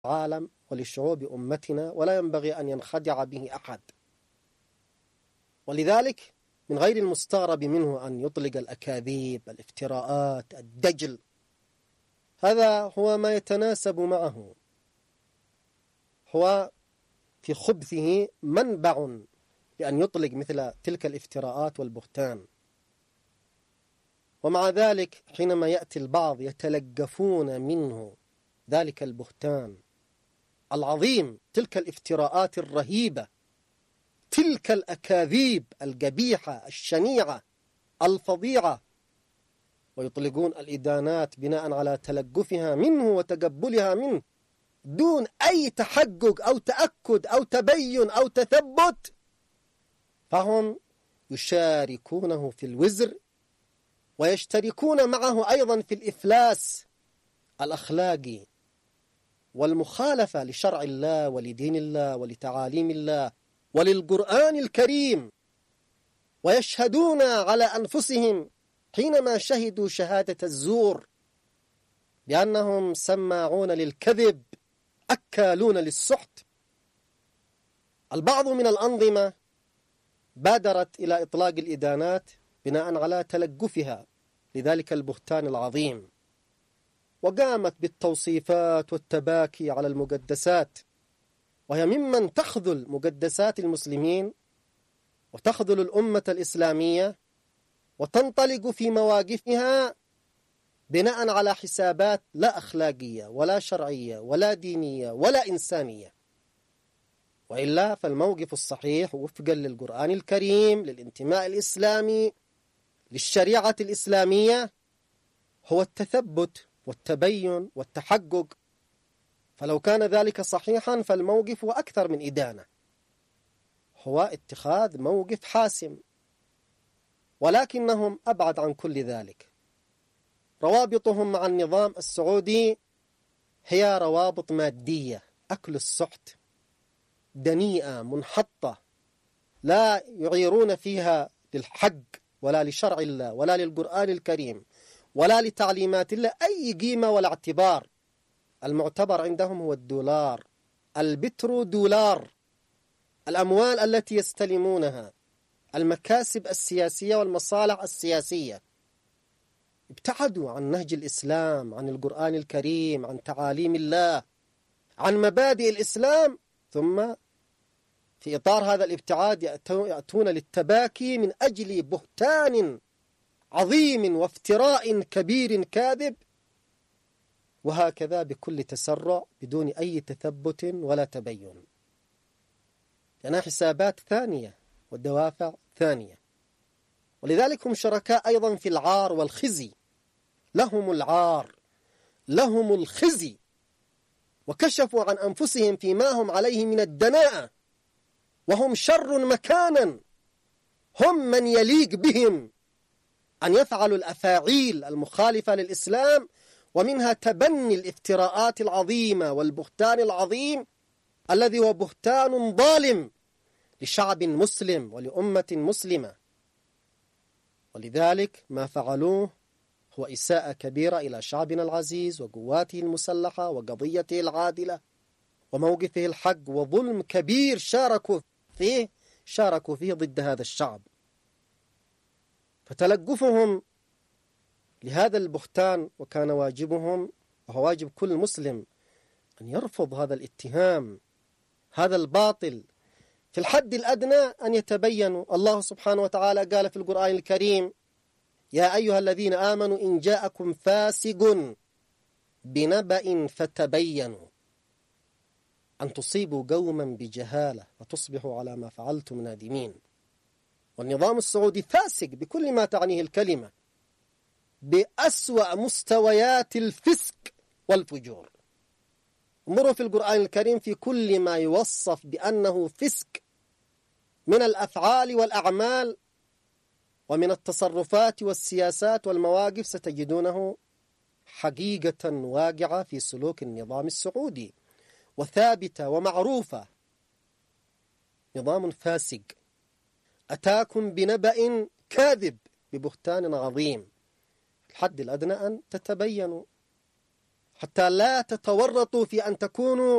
العالم ولشعوب أمتنا، ولا ينبغي أن ينخدع به أحد. ولذلك من غير المستغرب منه أن يطلق الأكاذيب، الافتراءات، الدجل. هذا هو ما يتناسب معه، هو في خبثه منبع لأن يطلق مثل تلك الافتراءات والبهتان. ومع ذلك حينما يأتي البعض يتلقفون منه ذلك البهتان العظيم، تلك الافتراءات الرهيبة، تلك الأكاذيب القبيحة الشنيعة الفظيعة، ويطلقون الإدانات بناء على تلقفها منه وتقبلها منه دون أي تحقق أو تأكد أو تبين أو تثبت، فهم يشاركونه في الوزر ويشتركون معه أيضا في الإفلاس الأخلاقي والمخالفة لشرع الله ولدين الله ولتعاليم الله وللقرآن الكريم. ويشهدون على أنفسهم حينما شهدوا شهادة الزور بأنهم سماعون للكذب أكالون للسحت. البعض من الأنظمة بادرت إلى إطلاق الإدانات بناء على تلقفها لذلك البهتان العظيم، وقامت بالتوصيفات والتباكي على المقدسات، وهي ممن تخذل مقدسات المسلمين وتخذل الأمة الإسلامية وتنطلق في مواقفها بناء على حسابات لا أخلاقية ولا شرعية ولا دينية ولا إنسانية. وإلا فالموقف الصحيح وفقا للقرآن الكريم للانتماء الإسلامي للشريعة الإسلامية هو التثبت والتبين والتحقق. فلو كان ذلك صحيحا فالموقف هو أكثر من إدانة، هو اتخاذ موقف حاسم. ولكنهم أبعد عن كل ذلك. روابطهم مع النظام السعودي هي روابط مادية، أكل السحت، دنيئة منحطة، لا يعيرون فيها للحق ولا لشرع الله ولا للقرآن الكريم ولا لتعليمات الله أي قيمة ولا اعتبار. المعتبر عندهم هو الدولار، البترو دولار، الأموال التي يستلمونها، المكاسب السياسية والمصالح السياسية. ابتعدوا عن نهج الإسلام، عن القرآن الكريم، عن تعاليم الله، عن مبادئ الإسلام، ثم في إطار هذا الابتعاد يأتون للتباكي من أجل بهتان عظيم وافتراء كبير كاذب، وهكذا بكل تسرع بدون أي تثبت ولا تبين، لأنها حسابات ثانية والدوافع ثانية. ولذلك هم شركاء أيضا في العار والخزي، لهم العار لهم الخزي، وكشفوا عن أنفسهم فيما هم عليه من الدناءة، وهم شر مكانا، هم من يليق بهم أن يفعلوا الأفاعيل المخالفة للإسلام، ومنها تبني الافتراءات العظيمة والبهتان العظيم الذي هو بهتان ظالم لشعب مسلم ولأمة مسلمة. ولذلك ما فعلوه هو إساءة كبيرة إلى شعبنا العزيز وقواته المسلحة وقضيته العادلة وموقفه الحق، وظلم كبير شاركوا فيه ضد هذا الشعب. فتلقفهم لهذا البهتان وكان واجبهم، وهو واجب كل مسلم، أن يرفض هذا الاتهام، هذا الباطل. في الحد الأدنى أن يتبينوا. الله سبحانه وتعالى قال في القرآن الكريم: يا أيها الذين آمنوا إن جاءكم فاسق بنبأ فتبينوا أن تصيبوا قوما بجهالة فتصبحوا على ما فعلتم نادمين. والنظام السعودي فاسق بكل ما تعنيه الكلمة، بأسوأ مستويات الفسق والفجور. انظروا في القرآن الكريم في كل ما يوصف بأنه فسق من الأفعال والأعمال ومن التصرفات والسياسات والمواقف ستجدونه حقيقة واقعة في سلوك النظام السعودي وثابتة ومعروفة. نظام فاسق أتاكم بنبأ كاذب ببهتان عظيم. الحد الأدنى أن تتبينوا حتى لا تتورطوا في أن تكونوا